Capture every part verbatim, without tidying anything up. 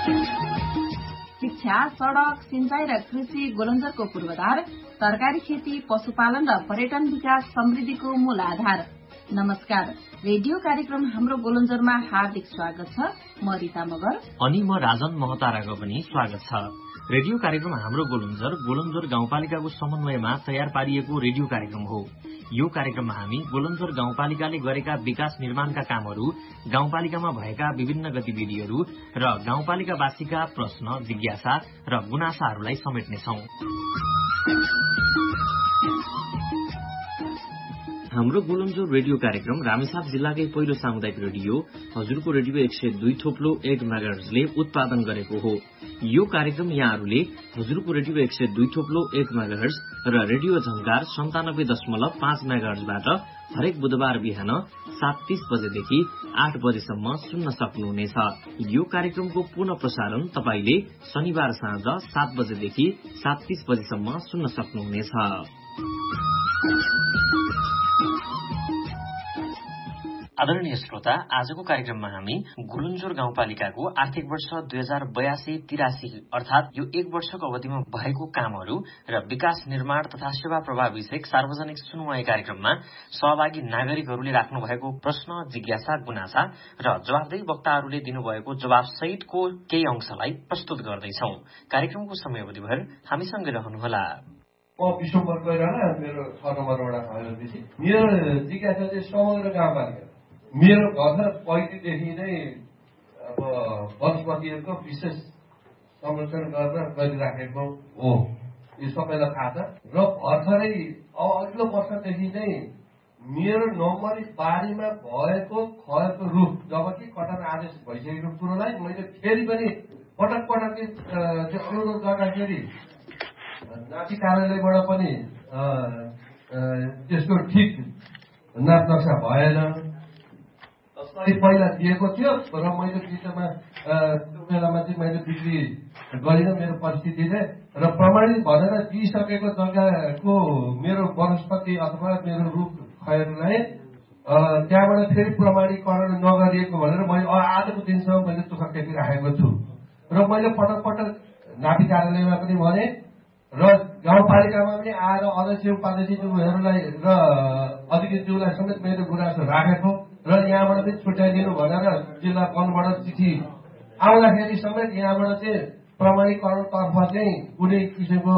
शिक्षा, सड़क, सिंचाई र कृषि गोलन्जरको पूर्वाधार, तरकारी खेती, पशुपालन र पर्यटन विकास समृद्धिको मूल आधार। नमस्कार, रेडियो कार्यक्रम हाम्रो गोलन्जरमा हार्दिक स्वागत छ। म रिता मगर अनि म राजन महताराको पनि स्वागत छ। रेडियो कार्यक्रम हाम्रो गोलन्जर गोलन्जर गाउँपालिकाको समन्वयमा तयार पारिएको रेडियो कार्यक्रम हो। यो कार्यक्रममा हामी गोलन्जर गाउँपालिकाले गरेका विकास निर्माणका कामहरू, गाउँपालिकामा भएका विभिन्न गतिविधिहरू र गाउँपालिकावासीका प्रश्न, जिज्ञासा र गुनासाहरूलाई समेट्नेछौं। हाम्रो गोलन्जर रेडियो कार्यक्रम रामेछाप जिल्लाकै पहिलो सामुदायिक रेडियो हजुरको रेडियो एक सय दुई थोप्लो एक मेगाहर्जले उत्पादन गरेको हो। यो कार्यक्रम यहाँहरूले हजुरको रेडियो एक सय दुई थोप्लो एक मेगाहर्ज र रेडियो झंकार सन्तानब्बे दशमलव पाँच मेगाहर्जबाट हरेक बुधबार बिहान सात तीस बजेदेखि आठ बजेसम्म सुन्न सक्नुहुनेछ। यो कार्यक्रमको पुनः प्रसारण तपाईले शनिबार साँझ सात बजेदेखि सात तीस बजेसम्म सुन्न सक्नुहुनेछ। आदरणीय श्रोता, आजको कार्यक्रममा हामी गोलन्जर गाउँपालिकाको आर्थिक वर्ष दुई हजार बयासी तिरासी अर्थात यो एक वर्षको अवधिमा भएको कामहरू र विकास निर्माण तथा सेवा प्रभाव विषयक सार्वजनिक सुनवाई कार्यक्रममा सहभागी नागरिकहरूले राख्नु भएको प्रश्न, जिज्ञासा, गुनासा र जवाफदेही वक्ताहरूले दिनुभएको जवाफ सहितको केही अंशलाई प्रस्तुत गर्दैछौ। कार्यक्रमको समयावधिभर हामीसँगै रहनुहोला। म विश्वम्बर कोइराला, मेरो छ नम्बर वडा खैरदेखि। मेरो जिज्ञासा चाहिँ समग्र गाउँपालिका मेरो घर पहिलेदेखि नै अब वनस्पतिहरूको विशेष संरक्षण गर्न गरिराखेको हो। यो सबैलाई थाहा छ र भर्खरै अब अघिल्लो वर्षदेखि नै मेरो नम्बरी बारीमा भएको खएको रुख जबकि कटान आदेश भइसकेको कुरोलाई मैले फेरि पनि पटक पटक अनुरोध गर्दाखेरि नापी कार्यालयबाट पनि त्यसको ठिक नाप नक्सा भएन। पहिला दिएको थियो र मैले बिचमा त्यो बेलामा चाहिँ मैले बिक्री गरिनँ मेरो परिस्थितिले र प्रमाणित भनेर दिइसकेको जग्गाको मेरो वनस्पति अथवा मेरो रुख खैरलाई त्यहाँबाट फेरि प्रमाणीकरण नगरिएको भनेर मैले आजको दिनसम्म मैले दुःख टेकिराखेको छु र मैले पटक पटक नापी कार्यालयमा पनि भने र गाउँपालिकामा पनि आएर अध्यक्ष उपाध्यक्षज्यूहरूलाई र अधिकृतज्यूलाई समेत मेरो गुनासो राखेको र यहाँबाट चाहिँ छुट्याइदिनु भनेर जिल्ला वनबाट चिठी आउँदाखेरि समेत यहाँबाट चाहिँ प्रमाणीकरणतर्फ चाहिँ कुनै किसिमको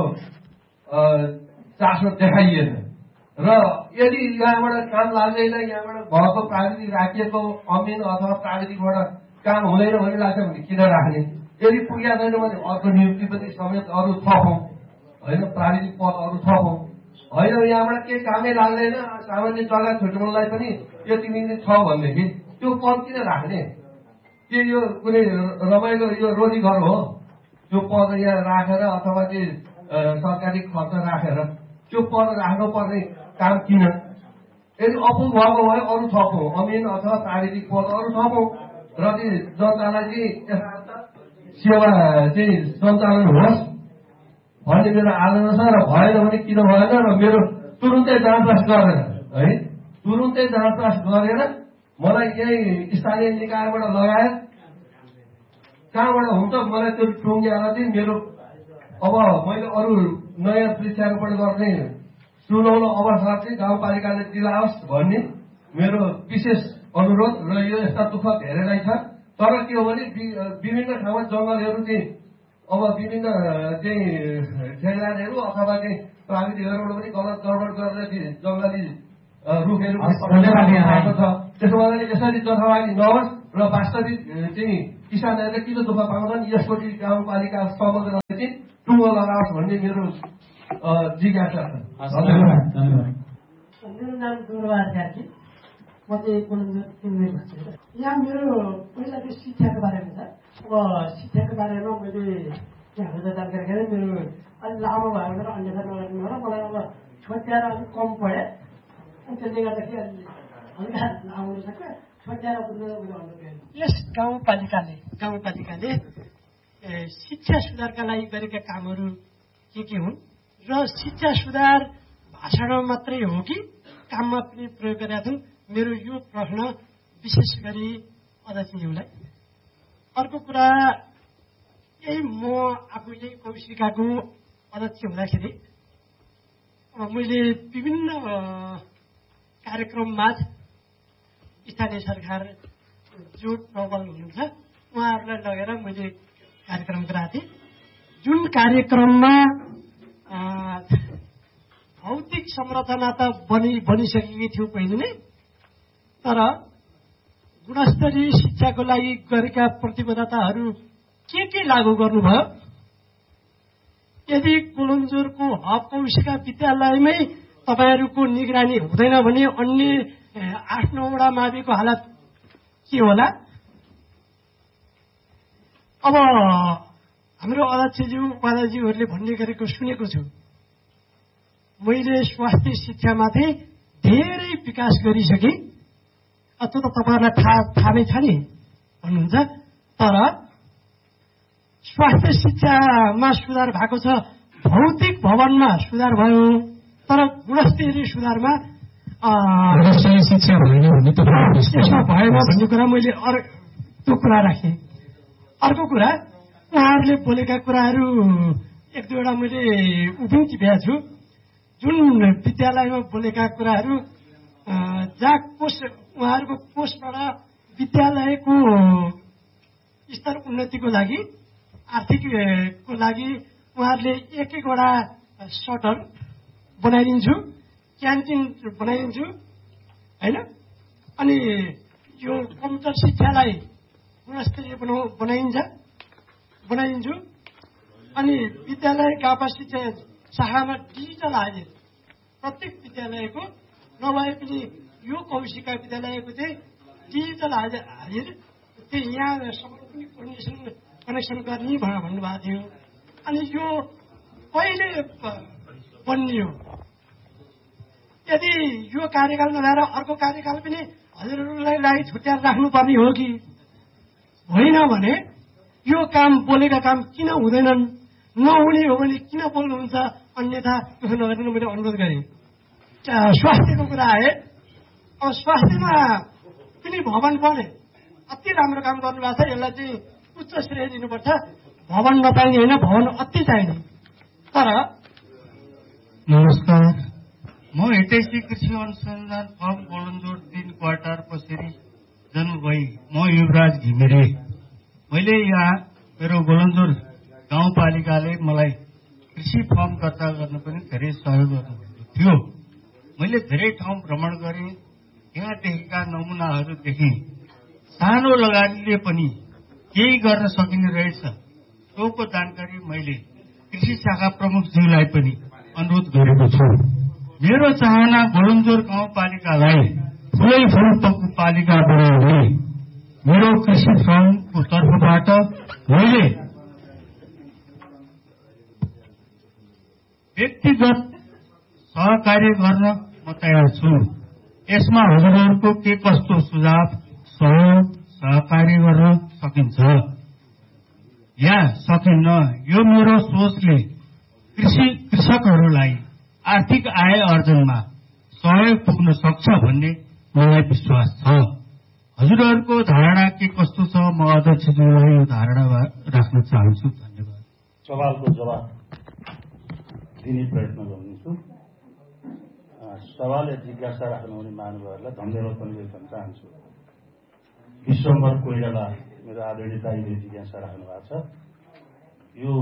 चासो देखाइएन र यदि यहाँबाट काम लाग्दैन, यहाँबाट भएको प्राविधिक राखिएको अमिन अथवा प्राविधिकबाट काम हुँदैन भन्ने लाग्छ भने किन राख्ने? यदि पुगेको छैन भने अर्को नियुक्ति पनि समेत अरू थपौँ, होइन प्राविधिक पद अरू थपौँ, होइन यहाँबाट केही कामै लाग्दैन, सामान्य जग्गा छुट्याउनलाई पनि यो तिमीले छ भनेदेखि त्यो पद किन राख्ने? के यो कुनै रमाइलो यो रोजी घर हो? त्यो पद यहाँ राखेर अथवा चाहिँ सरकारी खर्च राखेर त्यो पद राख्नुपर्ने काम किन? यदि अपुग भएको भए अरू थपौँ, अमिन अथवा प्राविधिक पद अरू थपौँ र चाहिँ जनतालाई चाहिँ सेवा चाहिँ सञ्चालन होस् भन्ने मेरो आलोचना छ र भएन भने किन भएन र मेरो तुरुन्तै जाँचबास गरेर है तुरुन्तै जाँचबास गरेर मलाई यही स्थानीय निकायबाट लगायत कहाँबाट हुन्छ मलाई त्यो टुङ्ग्याएर चाहिँ मेरो अब मैले अरू नयाँ वृक्षारोपण गर्ने सुनौलो अवसर चाहिँ गाउँपालिकाले दिलाओस् भन्ने मेरो विशेष अनुरोध र यो यस्ता दुःख धेरैलाई छ। तर के हो भने विभिन्न ठाउँमा जङ्गलहरू चाहिँ अब विभिन्न चाहिँ ठेगानहरू अथवा चाहिँ प्राविधिकहरूबाट पनि गलत गडबड गरेर जङ्गली रुखहरू आएको छ। त्यसो गर्दाखेरि यसरी जथाभावी नहोस् र वास्तविक चाहिँ किसानहरूले किन दुःख पाउँछन् यसको चाहिँ गाउँपालिका समग्रले चाहिँ टुङ्गो लगाओस् भन्ने मेरो जिज्ञासा छ। मेरो नाम दुर्वार कार्की, म चाहिँ गोलन्जर। यहाँ मेरो पहिला चाहिँ शिक्षाको बारेमा छ। अब शिक्षाको बारेमा मैले यहाँबाट जानकारी गरेँ। मेरो अलिक लामो भएको र अन्यथा नगरिदिनु होला। मलाई अब छोट्याएर अलिक कम पढेँ, त्यसले गर्दाखेरि अलिक लामो सक्छ छोट्याएर बुझ्न मैले अनुरोध। यस गाउँपालिकाले गाउँपालिकाले शिक्षा सुधारका लागि गरेका कामहरू के के हुन् र शिक्षा सुधार भाषणमा मात्रै हो कि काममा पनि प्रयोग गरेका छन्? मेरो यो प्रश्न विशेष गरी अध्यक्षज्यूलाई। अर्को कुरा, यही म आफूले कौशिकाको अध्यक्ष हुँदाखेरि मैले विभिन्न कार्यक्रममा स्थानीय सरकार जो नवल हुनुहुन्छ उहाँहरूलाई लगेर मैले कार्यक्रम गराएको थिएँ। जुन कार्यक्रममा भौतिक संरचना त बनि बनिसकेकी थियो पहिले नै, तर गुणस्तरीय शिक्षाको लागि गरेका प्रतिबद्धताहरू के के लागू गर्नुभयो। यदि कोलुन्जोरको हब कौशिका विद्यालयमै तपाईँहरूको निगरानी हुँदैन भने अन्य आठ नौवटा माविको हालत के होला। अब हाम्रो अध्यक्षज्यू उपाध्यक्षज्यूहरूले भन्ने गरेको सुनेको छु, मैले स्वास्थ्य शिक्षामाथि धेरै विकास गरिसकेँ, त्यो त तपाईँहरूलाई थाहा थाहा नै छ नि भन्नुहुन्छ। तर स्वास्थ्य शिक्षामा सुधार भएको छ, भौतिक भवनमा सुधार भयो, तर गुणस्तरीय सुधारमा शिक्षा भएन भन्ने त्यसमा भएन भन्ने कुरा मैले त्यो कुरा राखेँ। अर्को कुरा, उहाँहरूले बोलेका कुराहरू एक दुईवटा मैले उभिङ टिपेको छु। जुन विद्यालयमा बोलेका कुराहरू जहाँ कोष उहाँहरूको कोषबाट विद्यालयको स्तर उन्नतिको लागि आर्थिकको लागि उहाँहरूले एक एकवटा सटर बनाइदिन्छु, क्यान्टिन बनाइदिन्छु होइन। अनि यो कम्प्युटर शिक्षालाई गुणस्तरीय बनाउ बनाइन्छ बनाइदिन्छु। अनि विद्यालय गापा शिक्षा शाखामा डिजिटल हाजिर प्रत्येक विद्यालयको नभए पनि यो कौशिका विद्यालयको चाहिँ डिजिटल हाजिर हाजिर त्यो यहाँसम्म पनि कनेक्सन कनेक्सन गर्ने भनेर भन्नुभएको थियो। अनि यो कहिले बन्ने हो। यदि यो कार्यकाल नभएर अर्को कार्यकाल पनि हजुरहरूलाई लागि छुट्याएर राख्नुपर्ने हो कि होइन भने यो काम बोलेका काम किन हुँदैनन्, नहुने हो भने किन बोल्नुहुन्छ, अन्यथा त्यसो नगरिदिनु मैले अनुरोध गरेँ। स्वास्थ्यको कुरा आए, अब स्वास्थ्यमा पनि भवन बने, अति राम्रो काम गर्नुभएको छ, यसलाई चाहिँ उच्च श्रेय दिनुपर्छ। भवन नपाइने होइन, भवन अति चाहिने। तर नमस्कार, म हितैषी कृषि अनुसन्धान फर्म कोलुन्जोर तीन क्वार्टर पसेरी जन्म भई म युवराज घिमिरे। मैले यहाँ मेरो कोलुन्जोर गाउँपालिकाले मलाई कृषि फर्म दर्ता गर्न पनि धेरै सहयोग गर्नुभएको थियो। मैले धेरै ठाउँ भ्रमण गरेँ, यहाँ देखेका नमुनाहरू देखेँ। सानो लगानीले पनि केही गर्न सकिने रहेछ, सोको जानकारी मैले कृषि शाखा प्रमुखज्यूलाई पनि अनुरोध गरेको छु। मेरो चाहना कोलुन्जोर गाउँपालिकालाई फुलै फुल पालिका बनाउने। मेरो कृषि फर्मको तर्फबाट मैले व्यक्तिगत सहकार्य गर्न म तयार छु। यसमा हजुरहरूको के कस्तो सुझाव सहयोग सहकार्य गर्न सकिन्छ या सकिन्न, यो मेरो सोचले कृषि कृषकहरूलाई आर्थिक आय अर्जनमा सहयोग पुग्न सक्छ भन्ने मलाई विश्वास छ। हजुरहरूको धारणा के कस्तो छ, म अध्यक्षज्यूलाई यो धारणा राख्न चाहन्छु। धन्यवाद। सवालको जवाब दिने प्रयत्न गर्नेछु। सवाल या जिज्ञासा राख्नुहुने महानुभावहरूलाई धन्यवाद पनि दिन चाहन्छु। विश्वम्भर कोइराला मेरो आदरणीय दाइले जिज्ञासा राख्नु भएको छ। यो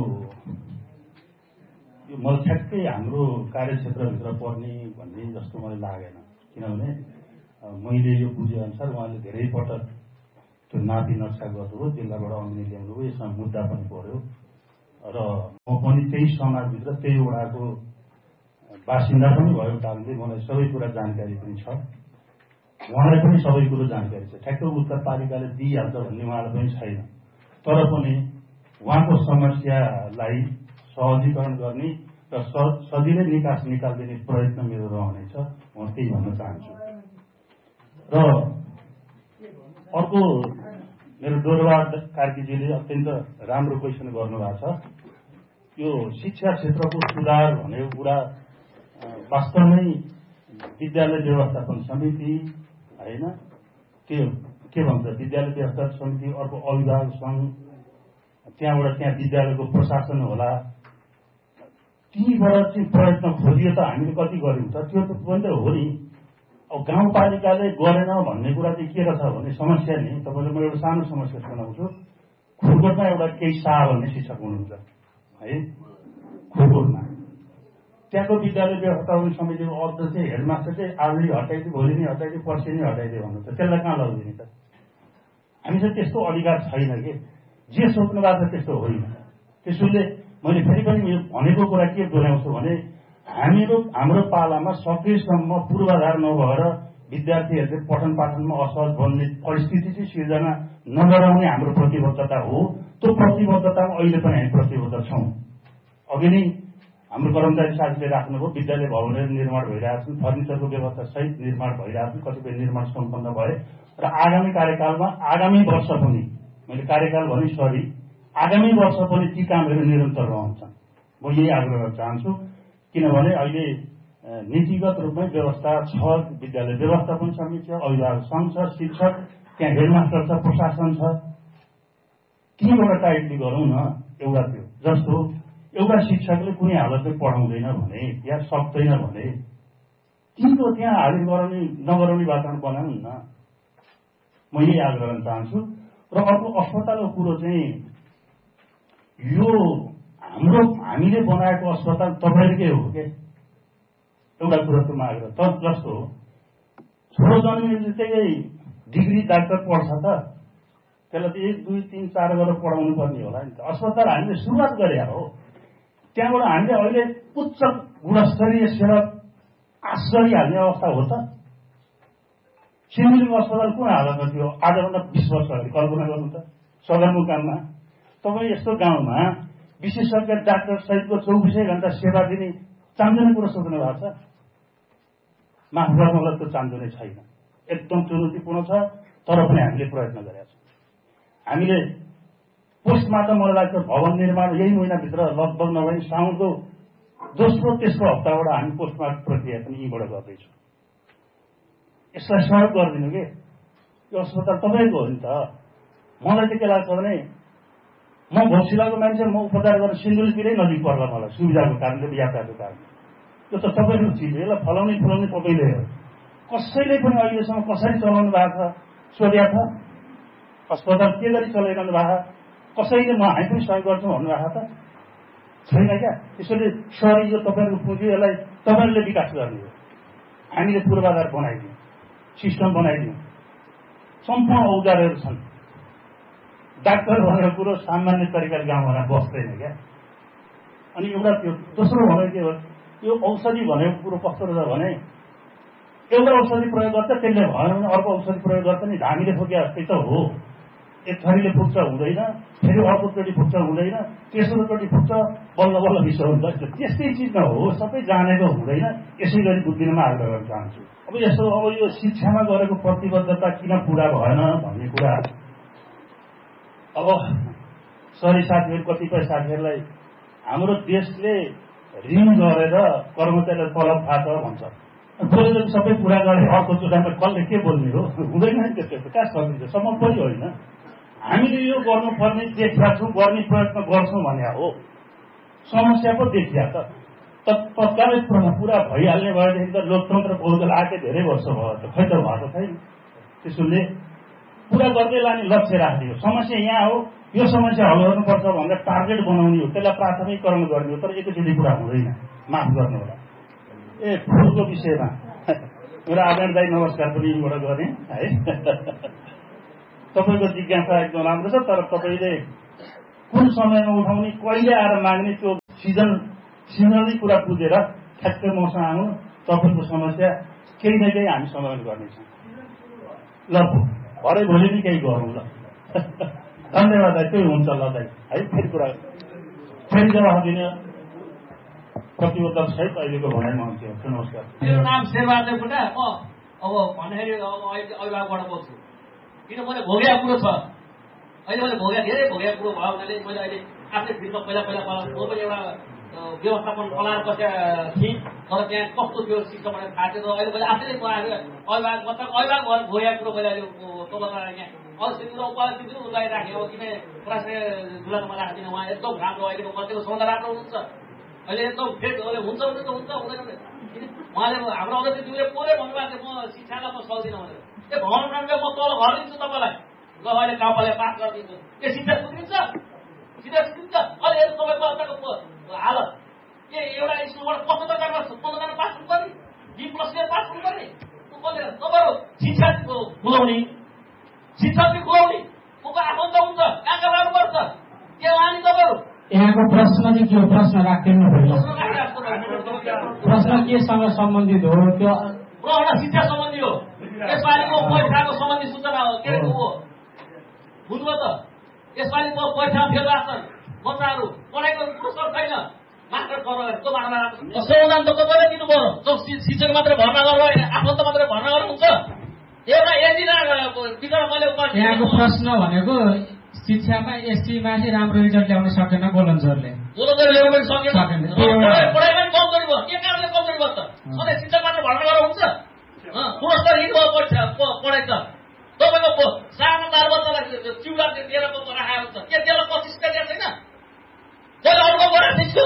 यो मलाई ठ्याक्कै हाम्रो कार्यक्षेत्रभित्र पर्ने भन्ने जस्तो मलाई लागेन, किनभने मैले यो बुझेअनुसार उहाँले धेरै पटक त्यो नापी नक्सा गर्नुभयो, जिल्लाबाट अङ्ग्रेजी ल्याउनुभयो, यसमा मुद्दा पनि पर्यो र म पनि त्यही समाजभित्र त्यही वडाको बासिन्दा पनि भयो कारणले मलाई सबै कुरा जानकारी पनि छ, उहाँलाई पनि सबै कुरो जानकारी छ। ठ्याक्कै उत्तर पालिकाले दिइहाल्छ भन्ने उहाँलाई पनि छैन, तर पनि उहाँको समस्यालाई सहजीकरण गर्ने र सजिलै निकास निकालिदिने प्रयत्न मेरो रहनेछ, म त्यही भन्न चाहन्छु। र अर्को मेरो डोरबहादुर कार्कीजीले अत्यन्त राम्रो क्वेसन गर्नुभएको छ। यो शिक्षा क्षेत्रको सुधार भनेको कुरा वास्तवमै विद्यालय व्यवस्थापन समिति होइन के के भन्छ विद्यालय व्यवस्थापन समिति, अर्को अभिभावक सङ्घ त्यहाँबाट त्यहाँ विद्यालयको प्रशासन होला, तीबाट चाहिँ प्रयत्न खोजियो त हामीले कति गऱ्यौँ त, त्यो त पनि त हो नि। अब गाउँपालिकाले गरेन भन्ने कुरा चाहिँ के रहेछ भने समस्या नि, तपाईँले म एउटा सानो समस्या सुनाउँछु। खुरकोटमा एउटा केही शाह भन्ने शिक्षक हुनुहुन्छ है, खुरकोटमा त्यहाँको विद्यालय व्यवस्थापन समितिको अध्यक्ष चाहिँ हेडमास्टर चाहिँ आज नै हटाइदियो, भोलि नै हटाइदियो, पर्सि नै हटाइदियो भन्नुहुन्छ। त्यसलाई कहाँ लगिदिने त? हामीसँग त्यस्तो अधिकार छैन कि जे सोच्नु भएको छ त्यस्तो होइन। त्यसैले मैले फेरि पनि यो भनेको कुरा के दोहोऱ्याउँछु भने हामीहरू हाम्रो पालामा सकेसम्म पूर्वाधार नभएर विद्यार्थीहरूले पठन पाठनमा असहज बन्ने परिस्थिति चाहिँ सिर्जना नगराउने हाम्रो प्रतिबद्धता हो। त्यो प्रतिबद्धतामा अहिले पनि हामी प्रतिबद्ध छौँ। अघि नै हाम्रो कर्मचारी साथीले राख्नुभयो, विद्यालय भवनहरू निर्माण भइरहेका छन्, फर्निचरको व्यवस्था सहित निर्माण भइरहेका छन्, कतिपय निर्माण सम्पन्न भए र आगामी कार्यकालमा आगामी वर्ष पनि मैले कार्यकाल भने सरी आगामी वर्ष पनि ती कामहरू निरन्तर रहन्छन्। म यही आग्रह गर्न चाहन्छु, किनभने अहिले नीतिगत रूपमै व्यवस्था छ, विद्यालय व्यवस्थापन समिति छ, अभिभावक सङ्घ छ, शिक्षक, त्यहाँ हेडमास्टर छ, प्रशासन छ। तीबाट टाइटली गरौँ न एउटा त्यो, जस्तो एउटा शिक्षकले कुनै हालतले पढाउँदैन भने या सक्दैन भने तिनको त्यहाँ हाजिर गराउने नगराउने वातावरण बनाउनु न। म यही आग्रह गर्न चाहन्छु। र अर्को अस्पतालको कुरो चाहिँ यो हाम्रो हामीले बनाएको अस्पताल तपाईँहरूकै हो के एउटा कुरो त म आग्रह त जस्तो छोरो जन्मिने त्यही डिग्री डाक्टर पढ्छ त त्यसलाई त एक दुई तिन चार गरेर पढाउनु पर्ने होला नि त। अस्पताल हामीले सुरुवात गरे हो, त्यहाँबाट हामीले अहिले उच्च गुणस्तरीय सेवा आश गरिहाल्ने अवस्था हो त। सिलगढीको अस्पताल कुन हालतमा थियो आजभन्दा बिस वर्ष अगाडि कल्पना गर्नु त। सदरमुकाममा तपाईँ यस्तो गाउँमा विशेषज्ञ डाक्टर सहितको चौबिसै घण्टा सेवा दिने चान्जुने कुरो सोच्नु भएको छ? माफ गर्नुलाई त्यो चान्जुने छैन, एकदम चुनौतीपूर्ण छ। तर पनि हामीले प्रयत्न गरेका छौँ। हामीले पोस्टमा त मलाई लाग्छ भवन निर्माण यही महिनाभित्र लगभग नभए साउनको दोस्रो तेस्रो हप्ताबाट हामी पोस्टमा प्रक्रिया पनि यहीँबाट गर्दैछौँ। यसलाई सहयोग गरिदिनु कि यो अस्पताल तपाईँको हो नि त। मलाई चाहिँ के लाग्छ भने म घोसिलाको मान्छे, म उपचार गर्न सिन्धुलीतिरै नजिक पर्ला मलाई सुविधाको कारणले, यात्राको कारणले। त्यो त तपाईँको चिज हो, यसलाई फलाउने फलाउने तपाईँले हो। कसैले पनि अहिलेसम्म कसरी चलाउनु भएको छ सोध्या छ? अस्पताल के गरी चलाइरहनु भएको? कसैले म हामी पनि सहयोग गर्छौँ भन्नुभएको त छैन क्या। त्यसैले सरी यो तपाईँहरूको पुँजी, यसलाई तपाईँहरूले विकास गर्ने हो। हामीले पूर्वाधार बनाइदिउँ, सिस्टम बनाइदिउँ, सम्पूर्ण औजारहरू छन्। डाक्टर भनेको कुरो सामान्य तरिकाले गाउँमा बस्दैन क्या। अनि एउटा त्यो दोस्रो भनेको के हो, यो औषधि भनेको कुरो कस्तो रहेछ भने एउटा औषधि प्रयोग गर्छ, त्यसले भएन भने अर्को औषधि प्रयोग गर्छ नि। हामीले फुक्या जस्तै त हो। एक थरीले फुक्छ हुँदैन, फेरि अर्कोचोटि फुक्छ हुँदैन, तेस्रोचोटि फुक्छ, बल्ल बल्ल विष हुन्छ। त्यस्तै चिज न हो, सबै जानेको हुँदैन। यसै गरी बुझ्दिनमा आग्रह गर्न चाहन्छु। अब यसो अब यो शिक्षामा गरेको प्रतिबद्धता किन पुरा भएन भन्ने कुरा, अब सरी साथीहरू, कतिपय साथीहरूलाई हाम्रो देशले ऋण गरेर कर्मचारीलाई तलब थाहा छ भन्छ। बोलेर सबै कुरा गरे अर्को चुनावमा कसले के बोल्ने हो? हुँदैन नि त्यस्तो, कहाँ सकिन्छ? सम्म पनि होइन। हामीले यो गर्नुपर्ने देखिया छौँ, गर्ने प्रयत्न गर्छौँ भने हो। समस्या पो देखिया त तत्कालै पुरा भइहाल्ने भएदेखि त लोकतन्त्र बहुदल आएकै धेरै वर्ष भयो त, खै त भएको छैन। त्यसैले पुरा गर्दै लाने लक्ष्य राखिदियो। समस्या यहाँ हो, यो समस्या हल गर्नुपर्छ भनेर टार्गेट बनाउने हो, त्यसलाई प्राथमिकरण गर्ने हो। तर एकैचोटि कुरा हुँदैन, माफ गर्नु होला। ए फुलको विषयमा मेरो आदरणीय दाइ नमस्कार पनि यहीँबाट गरेँ है। तपाईँको जिज्ञासा एकदम राम्रो छ, तर तपाईँले कुन समयमा उठाउने, कहिले आएर माग्ने, त्यो सिजन सिजनली कुरा बुझेर ठ्याक्कै मसँग आउनु। तपाईँको समस्या केही न केही हामी समाधान गर्नेछौँ। ल भरे भोलि नै केही गरौँ ल। धन्यवाद दाइ, त्यही हुन्छ ल दाइ है। फेरि कुरा फेरि जवाफ दिने प्रतिबद्धता सहित अहिलेको भनाइमा हुन्छ। नमस्कार, मेरो नाम शेरबहादुर बुढा। म अब भन्दाखेरि अब अहिले अभिभावकबाट बोल्छु, किन मैले भोगेको कुरो छ। अहिले मैले भोगे धेरै भोगेको कुरो भयो हुनाले मैले अहिले आफ्नै फिल्डमा पहिला पहिला म पनि एउटा व्यवस्थापन कलाएर बसेका थिएँ, तर त्यहाँ कस्तो त्यो सिस्टम भनेर थाहा थियो। अहिले मैले आफैले अभिभावक मतलब अभिभावक भएर भोगेको कुरो मैले अहिले तपाईँलाई यहाँ अवस्थित उपस्थित उसलाई राखेँ अब किन राष्ट्रिय दुलामा राख्दिनँ उहाँ एकदम राम्रो अहिलेको मध्येको सबभन्दा राम्रो हुनुहुन्छ अहिले एकदम फेक अहिले हुन्छ हुन्छ त हुन्छ हुँदैन उहाँले हाम्रो अध्यक्षज्यूले पुरै भन्नुभएको थियो म शिक्षालाई म सक्दिनँ भनेर ए भवन रामले म तल घर दिन्छु तपाईँलाई ल अहिले कापालाई पास गरिदिन्छु त्यो शिक्षा सुध्रिन्छ शिक्षा सुध्रिन्छ अहिले हेर्नु तपाईँको अन्तको हालत के एउटा स्कुलबाट पचहत्तरजना पन्ध्रजना पास हुनुपर्ने बी प्लस पास हुनुपर्ने कसले तपाईँहरू शिक्षा खुलाउने शिक्षा चाहिँ खुलाउने उनको आफन्त हुन्छ कहाँ कहाँ लानुपर्छ के लाने तपाईँहरू यहाँको प्रश्न चाहिँ के हो प्रश्न राख्दैन प्रश्न केसँग सम्बन्धित हो त्यो प्रहरा शिक्षा सम्बन्धी हो यसपालिको परीक्षाको सम्बन्धी सूचना हो के हो बुझ्नुभयो त यसपालिको परीक्षा फेल लाग्छन् बच्चाहरू पढाइको पुरस्कार छैन मास्टर त्यो माग्न समाधान त तपाईँले दिनु पर्यो शिक्षक मात्रै भर्ना गरेर आफन्त मात्रै भर्ना गरेर हुन्छ एउटा यदि यहाँको प्रश्न भनेको शिक्षामा एससीमा चाहिँ राम्रो रिजल्ट ल्याउन सकेन गोलन्जरले गोलन्जर ल्याउन पनि सकेन पढाइमा पनि कमजोरी भयो के कारणले कमजोरी भयो त सधैँ शिक्षक मात्र भर्ना गरेर हुन्छ पुरस्कार हिट भयो पढाइ त तपाईँको सानो बाल बच्चालाई चिउरा दिएर राखेको हुन्छ के त्यसलाई पच्चिस दिएको छैन जहिले अनुभव गरेको छु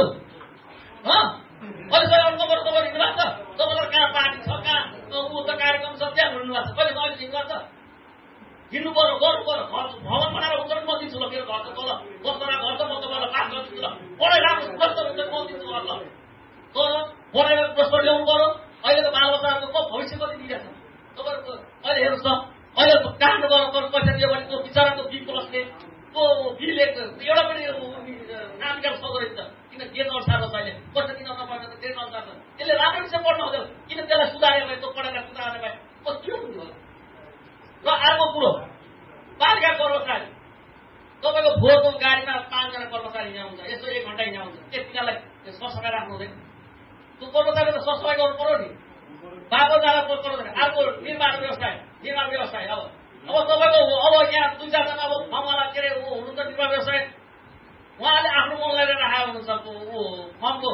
अहिले जहिले अनुभव गरेर तपाईँ हिँड्नु भएको छ तपाईँलाई कहाँ पार्टी छ कहाँ ऊ त कार्यक्रम छ त्यहाँ हिँड्नु भएको छ कहिले अहिले हिँड्नु भएको छ हिँड्नु पर्यो गर्नु पर्यो घर भवन बनाएर हुन्छ म दिन्छु ल मेरो घर त तल बस्दा घर त म तपाईँलाई पास गरिदिन्छु ल पढाइ राम्रो पुरस्कार हुन्छ म दिन्छु घर ल तर पढाइमा पुरस्कार ल्याउनु पर्यो अहिलेको बाल बच्चाहरूको भविष्य कति दिइरहेको छ तपाईँहरूको अहिले हेर्नुहोस् त अहिले काठमा गएर पैसा दियो भने त्यो बिचराको बी प्लसले त्यो बीले एउटा पनि नाम निकाल्न सक्दैन किन गेट अनुसार छ अहिले पैसा दिन नपर्ने त गेट अनुसार छ त्यसले राम्रो विषय पढ्न हुँदैन किन त्यसलाई सुधारे भए त्यो पढाइलाई सुधार्ने भए के हुन्थ्यो र अर्को कुरो पालिका कर्मचारी तपाईँको भोरको गाडीमा पाँचजना कर्मचारी यहाँ हुन्छ यसो एक घन्टा यहाँ हुन्छ के तिनीहरूलाई सरसफाइ राख्नु हुँदैन त्यो कर्मचारीले त सरसफाइ गर्नु पर्यो नि बाटो जाँदा पर्दैन अर्को निर्माण व्यवसाय निर्माण व्यवसाय अब अब तपाईँको अब यहाँ दुई चारजना अब फर्मवाला के अरे ऊ हुनुहुन्छ निर्माण व्यवसाय उहाँले आफ्नो मन लिएर राखेको हुनुहुन्छ ऊ फर्मको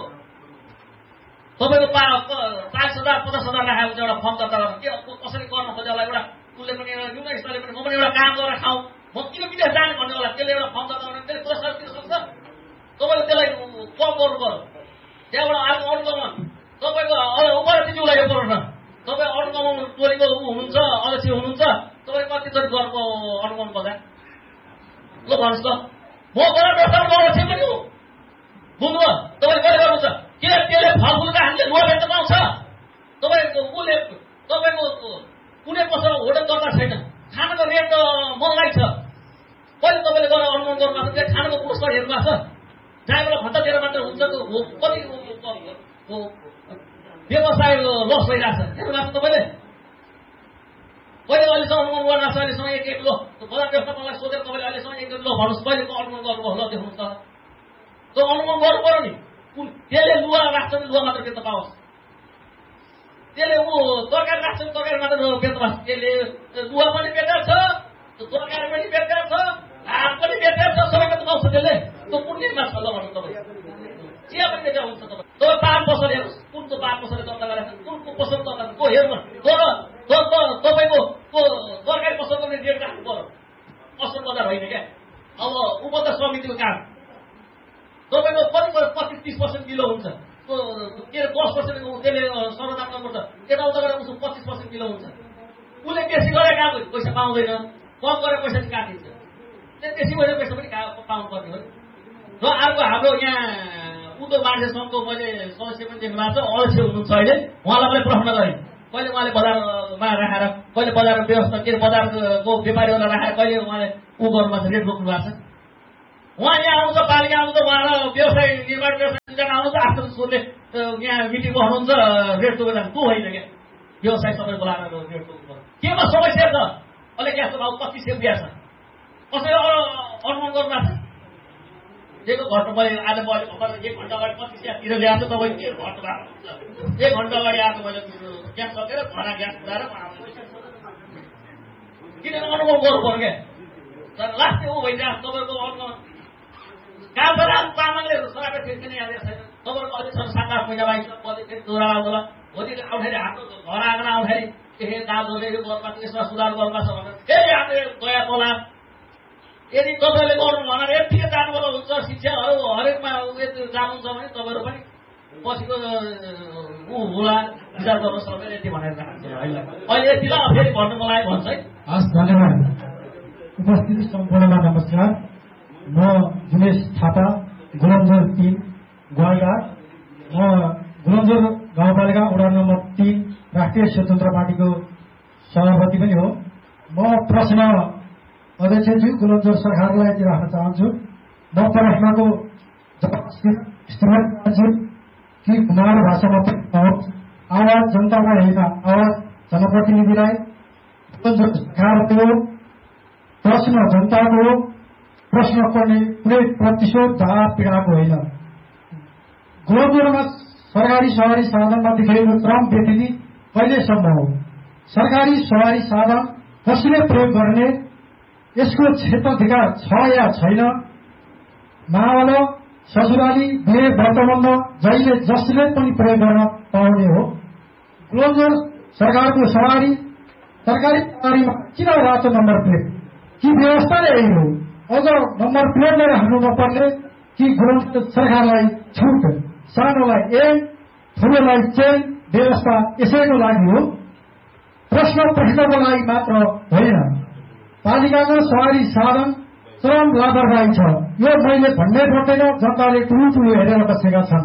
तपाईँको पा चालिस हजार पचास हजार राखेको हुन्छ एउटा फर्म दर्ता गर्न के कसरी गर्न खोज्यो होला एउटा उसले पनि एउटा युनियन स्तरले पनि म पनि एउटा काम गरेर खाउँ म किन विदेश जाने भन्ने होला त्यसले एउटा फर्म दर्ता गर्ने त्यसले पुरस्कार दिन सक्छ तपाईँले त्यसलाई कम गर्नु पर्यो त्यहाँबाट अर्को अनुगमन तपाईँको उपरतिज्यूलाई यो प्रश्न तपाईँ अनुगमन टोलीको ऊ हुनुहुन्छ अध्यक्ष हुनुहुन्छ तपाईँ कतिचोटि गर्नुको अनुगमन गर्दा ल भन्नुहोस् त म गएर व्यवस्था गर्नु पनि हो बुझ्नुभयो तपाईँ कहिले गर्नुहुन्छ किन त्यसले फलफुलका हामीले नुवा बेच्न पाउँछ तपाईँको उसले तपाईँको कुनै पसल होटल दर्ता छैन खानाको रेट महँगाइ छ कहिले तपाईँले गएर अनुगमन गर्नु भएको छ खानाको पुरस्कार हेर्नु भएको छ ड्राइभरलाई खर्च दिएर मात्र हुन्छ कति व्यवसाय लस भइरहेको छ हेर्नु भएको तपाईँले कहिले अहिलेसम्म अनुगमन गर्नु भएको छ अहिलेसम्म एक एक लो बजार व्यवस्थापनलाई सोधेर तपाईँले अहिलेसम्म एक एक लो भन्नुहोस् कहिलेको अनुगमन गर्नुभयो ल देख्नुहोस् त त्यो अनुगमन गर्नु पर्यो नि त्यसले लुगा राख्छ भने लुगा मात्र बेच्न पाओस् त्यसले ऊ तरकारी राख्छ भने तरकारी मात्र बेच्न पाओस् त्यसले लुगा पनि बेचेको छ तरकारी पनि बेचेको छ भात पनि बेचेको छ सबै बेच्न पाउँछ त्यसले त्यो कुन निर्मा छ ल भन्नु तपाईँ चिया पनि बेचेको हुन्छ तपाईँ तपाईँ पाँच पसल हेर्नुहोस् कुनको पाँच पसलले दर्ता गरेको छ कुनको पसल दर्ता को हेर्नु तर तपाईँको त्यो तरकारी पसलको पनि रेट राख्नु पर्यो असल बजार होइन क्या अब उपभोक्ता समितिको काम तपाईँको कति पच्चिस तिस पर्सेन्ट किलो हुन्छ के अरे दस पर्सेन्ट त्यसले समाधान गर्नुपर्छ यताउता गरेर उसको पच्चिस पर्सेन्ट किलो हुन्छ उसले बेसी गरेर काम पैसा पाउँदैन कम गरेर पैसा चाहिँ काटिन्छ त्यो बेसी गरेर पैसा पनि पाउनुपर्ने हो र अर्को हाम्रो यहाँ उद्योग वाणिज्य सङ्घको मैले सदस्य पनि देख्नु भएको छ अध्यक्ष हुनुहुन्छ अहिले उहाँलाई मैले प्रश्न गरेँ कहिले उहाँले बजारमा राखेर कहिले बजारमा व्यवस्था के अरे बजारको व्यापारीहरूलाई राखेर कहिले उहाँले ऊ गर्नुभएको छ रेट रोक्नु भएको छ उहाँ यहाँ आउँछ पालिका आउँछ उहाँ व्यवसाय निर्माण व्यवसाय दुईजना आउनुहुन्छ आफ्नो सोधले यहाँ मिटिङ बस्नुहुन्छ रेट तोकेर को होइन क्या व्यवसाय सबै बोलाएर रेट तोक्नु केमा समस्या छ अहिले ग्यासको भाउ पच्चिस सय रुपियाँ छ कसैले अनुमान गर्नु भएको छ दिएको घट्नु मैले आज मैले एक घन्टा अगाडि पच्चिस सयतिर ल्याएको छु तपाईँ के घट्नु भएको एक घन्टा अगाडि आएको मैले ग्यास सकेर घना ग्यास पुऱ्याएर किनभने अनुभव गर्नु पर्यो क्या तर लास्ट ऊ भइरहेको तपाईँको अनुमान कामदार तामाङले सराको फेरि पनि आएको छैन तपाईँको अहिलेसम्म सात आठ महिना बाइक पछि फेरि दोहोरा आउँदैन भोलि आउँदाखेरि हाम्रो घर आँगन आउँदाखेरि के दाल धोरेर गर्नुपर्छ यसमा सुधार गर्नुपर्छ भनेर यदि हामीले दया बोला यदि तपाईँले गर्नु भनेर यतिकै जानुभयो हुन्छ शिक्षाहरू हरेकमा जानुहुन्छ भने तपाईँहरू पनि पछिको ऊ होला विचार गर्नु सक्ने यति भनेर चाहन्छु अहिले यतिलाई फेरि भन्नु मलाई भन्छ है। हस्, धन्यवाद। उपस्थित सम्पूर्णमा नमस्कार। म दिनेश थापा, गुलन्जर तीन गोवालघाट। म गुलन्जर गाउँपालिका वडा नम्बर तीन राष्ट्रिय स्वतन्त्र पार्टीको सभापति पनि हो। म प्रश्न अध्यक्षज्यू गुलन्जर सरकारलाई राख्न चाहन्छु। म प्रश्नको कि कुमार भाषामा आवाज जनतालाई होइन, आवाज जनप्रतिनिधिलाई। सरकारको प्रश्न जनताको प्रश्न पर्ने कुनै प्रतिशोध जवाब पीडाको होइन। गुलन्जरमा सरकारी सवारी साधनमा देखाइएको क्रम व्यतिथि कहिलेसम्म हो? सरकारी सवारी साधन कसले प्रयोग गर्ने, यसको क्षेत्राधिकार छ या छैन? मावल, ससुराली, बिहे, व्रतबन्ध जहिले जसले पनि प्रयोग गर्न पाउने हो। गुलन्जर सरकारको सवारी सरकारी सवारीमा किन रातो नम्बर प्लेट? कि व्यवस्था नै यही हो? अझ नम्बर प्लेट नै राख्नु नपर्ने कि गुलन्जर सरकारलाई छुट? सानोलाई ए, ठुलोलाई चेन व्यवस्था यसैको लागि हो। प्रश्न प्रश्नको लागि मात्र होइन। पालिकाको सवारी साधन चरम लापरवाही छ। यो मैले भन्नै पर्दैन, जनताले ठुलो ठुलो हेरेर बसेका छन्।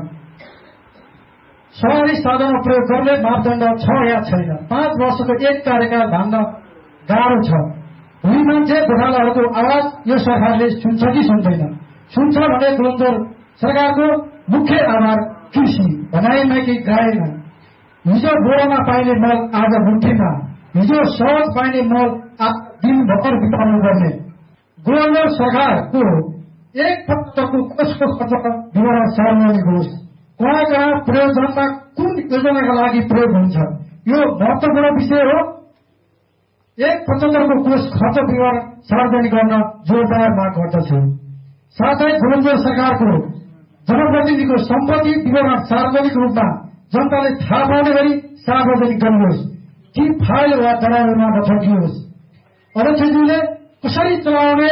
सवारी साधनमा प्रयोग गर्ने मापदण्ड छ या छैन? पाँच वर्षको एक कार्यकाल धान्न गाह्रो छ। भुइँ मान्छे गोठालाहरूको आवाज यो सरकारले सुन्छ कि सुन्दैन? सुन्छ भने गुलन्जर सरकारको मुख्य आधार कृषि भनाइमा कि गाएन। हिजो बोरामा पाइने मल आज मुठीमा, हिजो सहज पाइने मल दिन भर बिताउनु पर्ने। गुलन्जर सरकारको एक पत्रको कोषको खर्च विवरण सार्वजनिक होस्। कहाँ कहाँ प्रयोजनमा कुन योजनाका लागि प्रयोग हुन्छ, यो महत्वपूर्ण विषय हो। एक पचहत्तरको कोष खर्च विवरण सार्वजनिक गर्न जोरदार माग गर्दछु। साथै गुलन्जर सरकारको जनप्रतिनिधिको सम्पत्ति विवरण सार्वजनिक रूपमा जनताले थाहा पाउने गरी सार्वजनिक गर्नुहोस् कि फाइल वा दराजमा नछोकियोस्। अध्यक्षज्यूले कसरी चलाउने,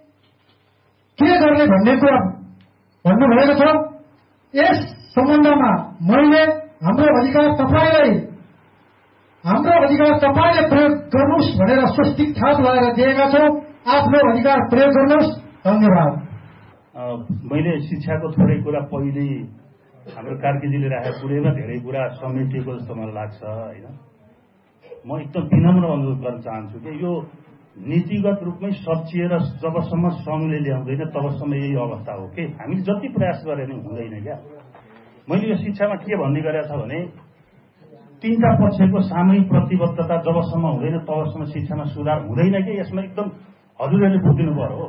के गर्ने भन्ने कुरा भन्नुभएको छ। यस सम्बन्धमा मैले हाम्रो अधिकार तपाईँलाई हाम्रो अधिकार तपाईँले प्रयोग गर्नुहोस् भनेर स्वस्तिक थाप लगाएर दिएका छौँ। आफ्नो अधिकार प्रयोग गर्नुहोस्। धन्यवाद। मैले शिक्षाको थोरै कुरा पहिले हाम्रो कार्कीजीले राखेको कुरैमा धेरै कुरा समेटिएको जस्तो मलाई लाग्छ होइन। म एकदम विनम्र अनुरोध गर्न चाहन्छु कि यो नीतिगत रूपमै सचिएर जबसम्म सङ्घले ल्याउँदैन तबसम्म यही अवस्था हो कि हामीले जति प्रयास गरे पनि हुँदैन क्या। मैले यो शिक्षामा के भन्ने गरेको छ भने तीनटा पक्षको सामूहिक प्रतिबद्धता जबसम्म हुँदैन तबसम्म शिक्षामा सुधार हुँदैन कि। यसमा एकदम हजुरहरूले बुझिदिनु पर्यो।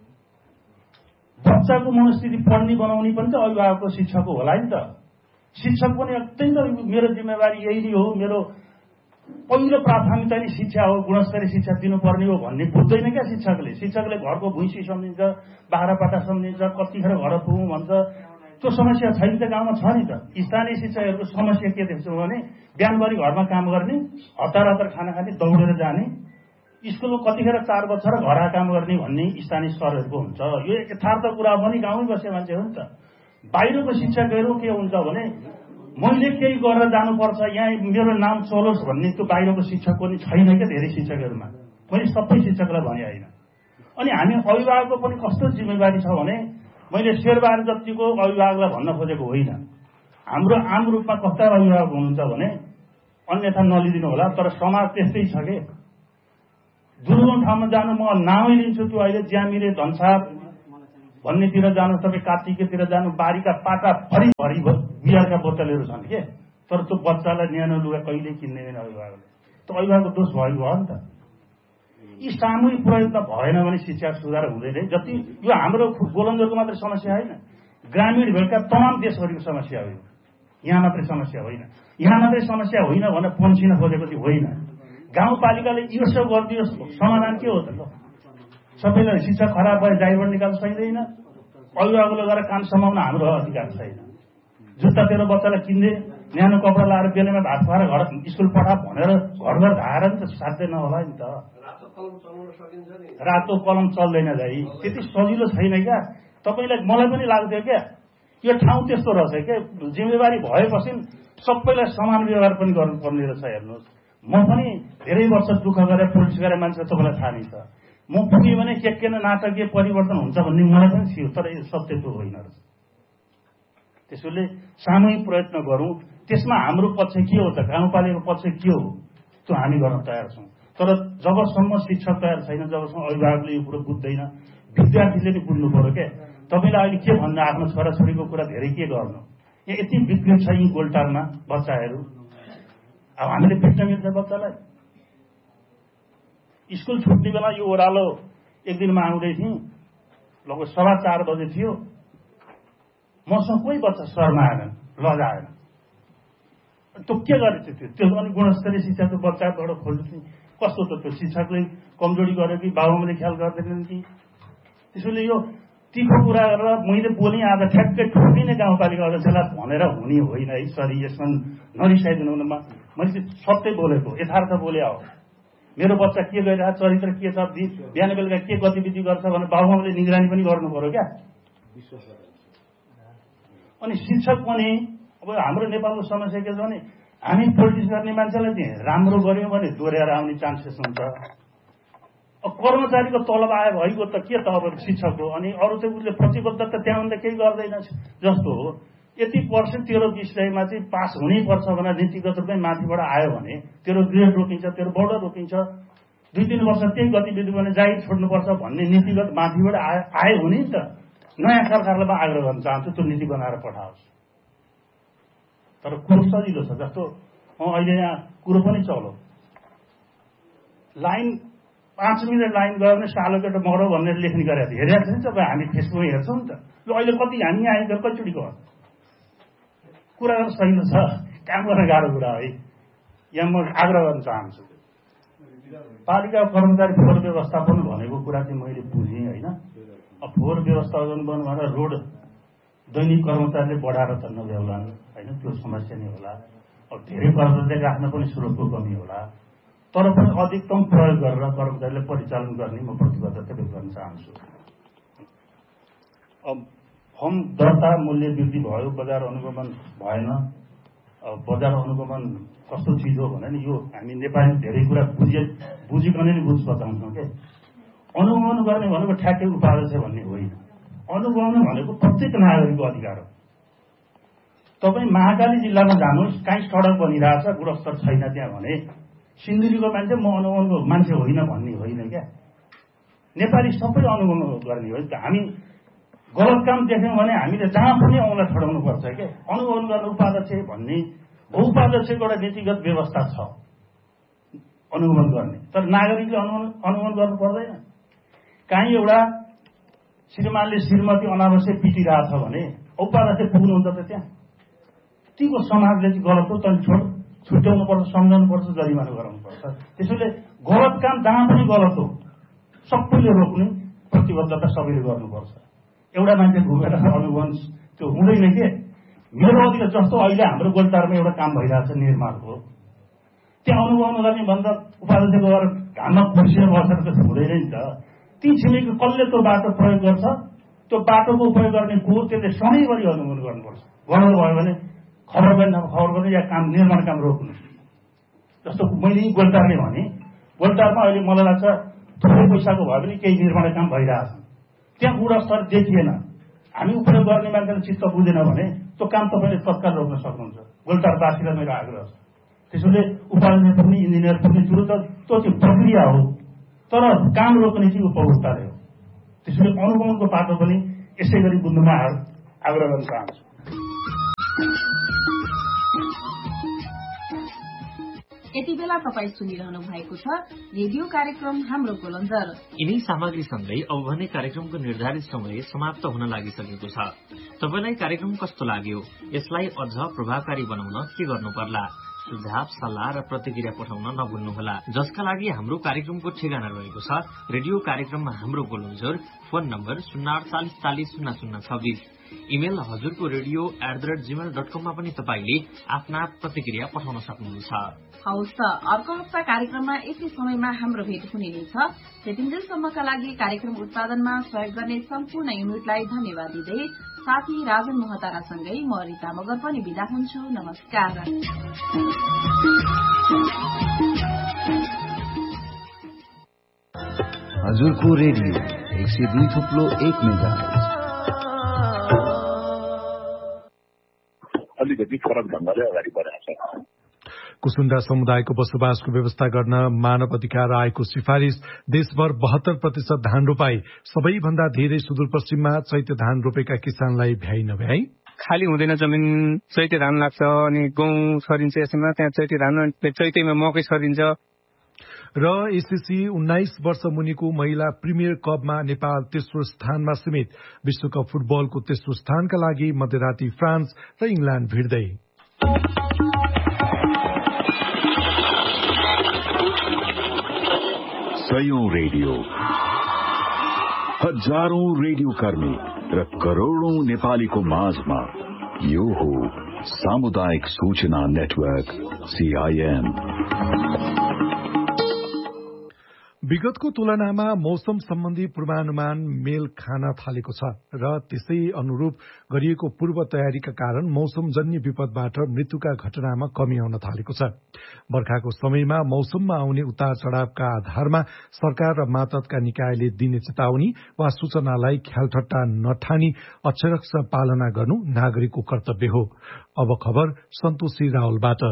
बच्चाको मनस्थिति पढ्ने बनाउने पनि त अभिभावकको शिक्षकको होला नि त। शिक्षक पनि अत्यन्त मेरो जिम्मेवारी यही नै हो, मेरो पहिलो प्राथमिकता नै शिक्षा हो, गुणस्तरीय शिक्षा दिनुपर्ने हो भन्ने बुझ्दैन क्या शिक्षकले। शिक्षकले घरको भुइँसी सम्झिन्छ, बाख्रापाटा सम्झिन्छ, कतिखेर घर पुगौँ भन्छ। त्यो समस्या छैन त, गाउँमा छ नि त। स्थानीय शिक्षकहरूको समस्या के देख्छौँ भने बिहानभरि घरमा काम गर्ने, हतार हतार खाना खाने, दौडेर जाने, स्कुलको कतिखेर चार बज्छ र घर काम गर्ने भन्ने स्थानीय स्तरहरूको हुन्छ। यो यथार्थ कुरा पनि गाउँमै बसे मान्छे हो नि त। बाहिरको शिक्षकहरू के हुन्छ भने मैले केही गरेर जानुपर्छ, यहाँ मेरो नाम चलोस् भन्ने त्यो बाहिरको शिक्षक पनि छैन क्या धेरै शिक्षकहरूमा। मैले सबै शिक्षकलाई भने होइन। अनि हामी अभिभावकको पनि कस्तो जिम्मेवारी छ भने मैले शेरबार जतिको अभिभावकलाई भन्न खोजेको होइन। हाम्रो आम रूपमा कस्ता अभिभावक हुनुहुन्छ भने अन्यथा नलिदिनु होला, तर समाज त्यस्तै छ कि दुर्गम ठाउँमा जानु, म नामै लिन्छु, त्यो अहिले ज्यामिरे धनसार भन्नेतिर जानु, तपाईँ कार्तिकतिर जानु, बारीका पाटा भरि भरि बिहारका बोतलहरू छन् के। तर त्यो बच्चालाई न्यानो लुगा कहिले किन्दैन अभिभावकले। त्यो अभिभावकको दोष भएको भयो नि त। यी सामूहिक प्रयत्न भएन भने शिक्षा सुधार हुँदैन। जति यो हाम्रो गोलन्जरको मात्रै समस्या होइन, ग्रामीण भेगका तमाम देशभरिको समस्या हो। यहाँ मात्रै समस्या होइन, यहाँ मात्रै समस्या होइन भनेर पन्सिन खोजेको चाहिँ होइन। गाउँपालिकाले यो सब गरिदियोस्, समाधान के हो त? सबैलाई शिक्षा खराब भए जाइबाट निकाल्न सकिँदैन। अभिभावकले गएर काम समाउन हाम्रो अधिकार छैन। जुत्ता तेरो बच्चालाई किन्ने, न्यानो कपडा लाएर बेलैमा भात खुवाएर घर स्कुल पठा भनेर घर घर धाएर नि त साध्य नहोला नि त। रातो कलम चल्दैन दाइ, त्यति सजिलो छैन क्या। तपाईँलाई मलाई पनि लाग्थ्यो क्या यो ठाउँ त्यस्तो रहेछ क्या, जिम्मेवारी भएपछि सबैलाई समान व्यवहार पनि गर्नुपर्ने रहेछ। हेर्नुहोस्, म पनि धेरै वर्ष दुःख गरेर पोलिटिक्स गरेर मान्छे तपाईँलाई थाहा नै छ। म पुगेँ भने के के नाटकीय परिवर्तन हुन्छ भन्ने मलाई पनि थियो, तर यो सत्य त्यो होइन रहेछ। त्यसैले सामूहिक प्रयत्न गरौँ। त्यसमा हाम्रो पक्ष के हो त, गाउँपालिकाको पक्ष के हो त्यो हामी गर्न तयार छौँ। तर जबसम्म शिक्षक तयार छैन, जबसम्म अभिभावकले यो कुरो बुझ्दैन, विद्यार्थीले नि बुझ्नु पर्यो क्या। तपाईँले अहिले के भन्नु, आफ्नो छोराछोरीको कुरा धेरै के गर्नु, यहाँ यति विकृत छ यी गोल्टारमा बच्चाहरू। अब हामीले भेट्न मिल्छ बच्चालाई? स्कुल छुट्ने बेला यो ओह्रालो एक दिनमा आउँदै थियौँ, लगभग सवा चार बजे थियो। मसँग कोही बच्चा शर्मा आएन, लजाएन। त्यो के गरेको थियो त्यो? अनि गुणस्तरीय शिक्षाको बच्चाबाट खोज्नु थियो। कस्तो त त्यो शिक्षकले कमजोरी गर्यो कि बाबुआमाले ख्याल गर्दैनन् कि? त्यसैले यो तिखो कुरा गरेर मैले बोलेँ आज ठ्याक्कै ठोकिने गाउँपालिका अध्यक्षलाई भनेर हुने होइन है। सरी, यसमा नरिसाइदिनु। मैले सत्य बोलेको, यथार्थ बोले हो। मेरो बच्चा के गरिरहेको, चरित्र के छ, बिहान बेलुका के गतिविधि गर्छ भने बाबुआमाले निगरानी पनि गर्नु पर्यो क्या। अनि शिक्षक पनि अब हाम्रो नेपालको समस्या के छ भने हामी पोलिटिक्स गर्ने मान्छेलाई चाहिँ राम्रो गऱ्यौँ भने दोहोऱ्याएर आउने चान्सेस हुन्छ। अब कर्मचारीको तलब आयो भइगयो त के त अब शिक्षकको, अनि अरू चाहिँ उसले प्रतिबद्धता त्यहाँभन्दा केही गर्दैन जस्तो हो। यति पर्सेन्ट तेरो विषयमा चाहिँ पास हुनैपर्छ भनेर नीतिगत रूपमै माथिबाट आयो भने तेरो ग्रेड रोकिन्छ, तेरो बोर्डर रोकिन्छ। दुई तिन वर्ष त्यही गतिविधि भने जागिर छोड्नुपर्छ भन्ने नीतिगत माथिबाट आयो आयो हुने नि त। नयाँ सरकारलाई म आग्रह गर्न चाहन्छु त्यो नीति बनाएर पठाओस्। तर कुरो सजिलो छ, जस्तो अहिले यहाँ कुरो पनि चलो, लाइन पाँच मिनट लाइन गयो भने सालो केटो मरौ भनेर लेख्ने गरेको थियो, हेरेको छ नि तपाईँ? हामी फेसबुकमा हेर्छौँ नि त। ल अहिले कति हामी आएको कतिचोटि गयो? कुरा गर्न सजिलो छ, काम गर्न गाह्रो कुरा है। यहाँ म आग्रह गर्न चाहन्छु, पालिका कर्मचारी फोहोर व्यवस्थापन भनेको कुरा चाहिँ मैले बुझेँ होइन। अब फोहोर व्यवस्थापन गर्नु भनेर रोड दैनिक कर्मचारीले बढाएर त नभ्याउलान् होइन, त्यो समस्या नै होला। अब धेरै कर्मचारी राख्न पनि स्रोतको कमी होला, तर पनि अधिकतम प्रयोग गरेर कर्मचारीले परिचालन गर्ने म प्रतिबद्धता व्यक्त गर्न चाहन्छु। अब फर्म दर्ता मूल्य वृद्धि भयो, बजार अनुगमन भएन। अब बजार अनुगमन कस्तो चिज हो भने नि यो हामी नेपाली धेरै कुरा बुझे बुझिकन नै बुझ बताउँछौँ के। अनुगमन गर्ने भनेको ठ्याक्कै उपाध्यक्ष भन्ने होइन। अनुगमन भनेको प्रत्येक नागरिकको अधिकार हो। तपाईँ महाकाली जिल्लामा जानुहोस्, काहीँ सडक बनिरहेछ, गुणस्तर छैन त्यहाँ भने सिन्धुलीको मान्छे म अनुगमनको मान्छे होइन भन्ने होइन क्या। नेपाली सबै अनुगमन गर्ने हो। हामी गलत काम देख्यौँ भने हामीले जहाँ पनि औँला ठडाउनु पर्छ क्या। अनुगमन गर्ने उपाध्यक्ष भन्ने उपाध्यक्षको एउटा नीतिगत व्यवस्था छ अनुगमन गर्ने, तर नागरिकले अनुगमन अनुगमन गर्नु पर्दैन। काहीँ एउटा श्रीमानले श्रीमती अनावश्यक पिटिरहेछ भने उपाध्यक्ष पुग्नुहुन्छ त त्यहाँ? तीको समाजले चाहिँ गलत हो, तैँले छोड छुट्याउनु पर्छ, सम्झाउनु पर्छ, जरिमाना गराउनु पर्छ। त्यसैले गलत काम जहाँ पनि गलत हो सबैले रोक्ने प्रतिबद्धता सबैले गर्नुपर्छ। एउटा मान्छे घुमेर अनुगमन त्यो हुँदैन के। मेरो अधिकार जस्तो अहिले हाम्रो गोलटारमा एउटा काम भइरहेछ निर्माणको, त्यहाँ अनुगमन गर्ने भन्दा उपाध्यक्ष गएर घाममा खुर्सिएर बसेर त हुँदैन नि त। ती छिमेकी कसले त्यो बाटो प्रयोग गर्छ, त्यो बाटोको उपयोग गर्ने को त्यसले सधैँभरि अनुगमन गर्नुपर्छ। गर्नु भयो भने खबर पनि खबर गर्ने या काम निर्माण काम रोक्नु। जस्तो मैले गोलटारले भने गोलटारमा अहिले मलाई लाग्छ थोरै पैसाको भयो भने केही निर्माण काम भइरहेछ, त्यहाँ गुणस्तर देखिएन। हामी उपयोग गर्ने मान्छेले चित्त बुझेन भने त्यो काम तपाईँले तत्काल रोक्न सक्नुहुन्छ। गोलटारवासीलाई मेरो आग्रह छ। त्यसैले उपाध्यक्ष पुग्ने इन्जिनियर पुग्ने कुरो त त्यो चाहिँ प्रक्रिया हो, तर काम रोक्ने चाहिँ उपभोक्ताले हो। त्यसैले अनुगमनको पाटो पनि यसै गरी बुझ्नुमा आग्रह गर्न चाहन्छु। यति बेला तपाईँ सुनिरहनु भएको छ रेडियो कार्यक्रम हाम्रो गोलन्जर। यिनै सामग्री सँगै अब भने कार्यक्रमको निर्धारित समय समाप्त हुन लागिसकेको छ। तपाईलाई कार्यक्रम कस्तो लाग्यो? यसलाई अझ प्रभावकारी बनाउन के गर्नु पर्ला? सुझाव, सल्लाह र प्रतिक्रिया पठाउन नभुल्नुहोला। जसका लागि हाम्रो कार्यक्रमको ठेगाना रहेको छ रेडियो कार्यक्रम हाम्रो गोलन्जर, फोन नम्बर शून्य अडचालिस चालिस शून्य शून्य छब्बीस। इमेल हजुरको radio at the rate Gmail dot कममा पनि तपाईँले आफ्ना प्रतिक्रिया पठाउन सक्नुहुन्छ। हौस् त अर्को हप्ता कार्यक्रममा यति समयमा हाम्रो भेट हुने नै छ। त्यतिन्जेलसम्मका लागि कार्यक्रम उत्पादनमा सहयोग गर्ने सम्पूर्ण युनिटलाई धन्यवाद दिँदै साथी राजन महतारासँगै म रिता मगर पनि बिदा हुन्छु। नमस्कार। हजुरको रेडियो एक सय दुई थुप्लो एक मेगाहर्ज अलिकति फरक ढंगले अगाडि बढाएको छ। कुसुण्डा समुदायको बसोबासको व्यवस्था गर्न मानव अधिकार आयोगको सिफारिश। देशभर बहत्तर प्रतिशत धान रोपाई। सबैभन्दा धेरै सुदूरपश्चिममा चैते धान रोपेका किसानलाई भ्याइ नभ्याइ। खाली हुँदैन जमिन, चैते धान लाग्छ अनि गहुँ सरिन्छ, यसमा त्यहाँ चैते धान चैतेमा मकै सरिन्छ। र एसएससी उन्नाइस वर्ष मुनिको महिला प्रिमियर कपमा नेपाल तेस्रो स्थानमा सीमित। विश्वकप फुटबलको तेस्रो स्थानका लागि मध्यराती फ्रान्स र इंग्ल्याण्ड भिड्दै। सयौं रेडियो, हजारौं रेडियो कर्मी र करोड़ौं नेपालीको माझमा यो हो सामुदायिक सूचना नेटवर्क सीआईएन। विगतको तुलनामा मौसम सम्बन्धी पूर्वानुमान मेल खान थालेको छ र त्यसै अनुरूप गरिएको पूर्व तयारीका कारण मौसमजन्य विपदबाट मृत्युका घटनामा कमी आउन थालेको छ। बर्खाको समयमा मौसममा आउने उतार चढ़ावका आधारमा सरकार र मातहतका निकायले दिने चेतावनी वा सूचनालाई ख्यालठट्टा नठानी अक्षरक्ष पालना गर्नु नागरिकको कर्तव्य हो। अब खबर सन्तोषी रावलबाट।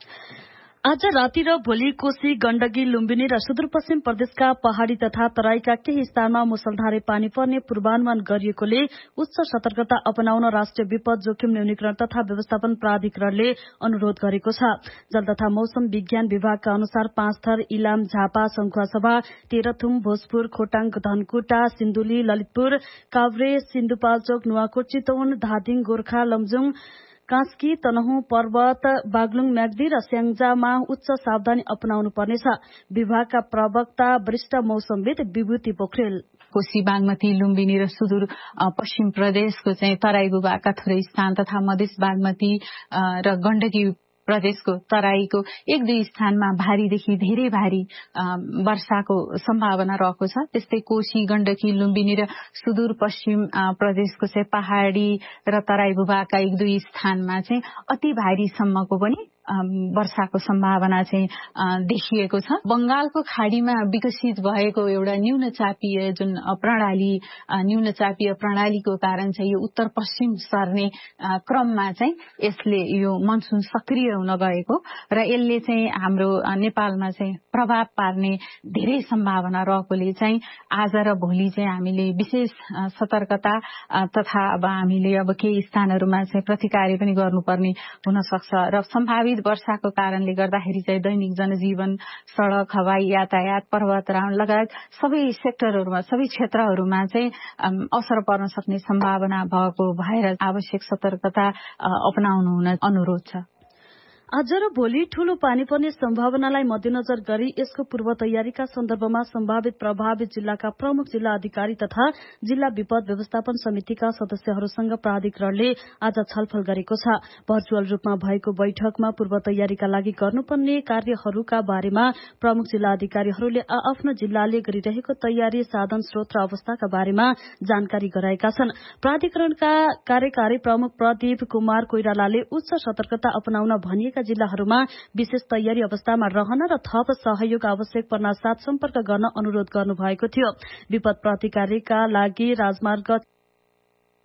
आज राति र भोलि कोशी, गण्डकी, लुम्बिनी र सुदूरपश्चिम प्रदेशका पहाड़ी तथा तराईका केही स्थानमा मुसलधारे पानी पर्ने पूर्वानुमान गरिएकोले उच्च सतर्कता अपनाउन राष्ट्रिय विपद जोखिम न्यूनीकरण तथा व्यवस्थापन प्राधिकरणले अनुरोध गरेको छ। जल तथा मौसम विज्ञान विभागका अनुसार पाँचथर, इलाम, झापा, संखुवासभा, तेह्रथुम, भोजपुर, खोटाङ, धनकुटा, सिन्धुली, ललितपुर, काभ्रे, सिन्धुपाल्चोक, नुवाकोट, चितवन, धादिङ, गोर्खा, लमजुङ, कास्की, तनहुँ, पर्वत, बागलुङ, म्याग्दी र स्याङ्जामा उच्च सावधानी अपनाउनु पर्नेछ। विभागका प्रवक्ता वरिष्ठ मौसमविद विभूति पोखरेल। कोशी, बागमती, लुम्बिनी र सुदूर पश्चिम प्रदेशको चाहिँ तराई भूभागका थोरै स्थान तथा मधेस, बागमती र गण्डकी प्रदेशको तराईको एक दुई स्थानमा भारीदेखि धेरै भारी वर्षाको सम्भावना रहेको छ। त्यस्तै कोशी, गण्डकी, लुम्बिनी र सुदूरपश्चिम प्रदेशको चाहिँ पहाड़ी र तराई भूभागका एक दुई स्थानमा चाहिँ अति भारीसम्मको पनि वर्षाको सम्भावना चाहिँ देखिएको छ। बंगालको खाड़ीमा विकसित भएको एउटा न्यून चापीय जुन प्रणाली न्यून चापीय प्रणालीको कारण चाहिँ यो उत्तर पश्चिम सर्ने क्रममा चाहिँ यसले यो मनसुन सक्रिय हुन गएको र यसले चाहिँ हाम्रो नेपालमा चाहिँ प्रभाव पार्ने धेरै सम्भावना रहेकोले चाहिँ आज र भोलि चाहिँ हामीले विशेष सतर्कता तथा अब हामीले अब केही स्थानहरूमा चाहिँ प्रतिकार पनि गर्नुपर्ने हुन सक्छ र सम्भावित वर्षाको कारणले गर्दाखेरि चाहिँ दैनिक जनजीवन, सड़क, हवाई यातायात, पर्वतारोहण लगायत सबै सेक्टरहरूमा सबै क्षेत्रहरूमा चाहिँ असर पर्न सक्ने सम्भावना भएको भएर आवश्यक सतर्कता अपनाउनु हुन अनुरोध छ। आज र भोलि ठूलो पानी पर्ने सम्भावनालाई मध्यनजर गरी यसको पूर्व तयारीका सन्दर्भमा सम्भावित प्रभावित जिल्लाका प्रमुख जिल्ला अधिकारी तथा जिल्ला विपद व्यवस्थापन समितिका सदस्यहरूसँग प्राधिकरणले आज छलफल गरेको छ। भर्चुअल रूपमा भएको बैठकमा पूर्व तयारीका लागि गर्नुपर्ने कार्यहरूका बारेमा प्रमुख जिल्ला अधिकारीहरूले आफ्नो जिल्लाले गरिरहेको तयारी, साधन स्रोत र अवस्थाका बारेमा जानकारी गराएका छन्। प्राधिकरणका कार्यकारी प्रमुख प्रदीप कुमार कोइरालाले उच्च सतर्कता अपनाउन भनिएका जिल्लाहरूमा विशेष तयारी अवस्थामा रहन र थप सहयोग आवश्यक पर्ना साथ सम्पर्क गर्न अनुरोध गर्नुभएको थियो। विपद प्रतिकारका लागि राजमार्ग